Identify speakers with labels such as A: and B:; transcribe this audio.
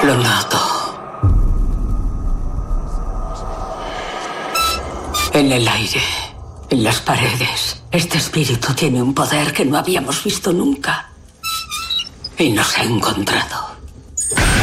A: Lo noto. En el aire, en las paredes. Este espíritu tiene un poder que no habíamos visto nunca. Y nos ha encontrado.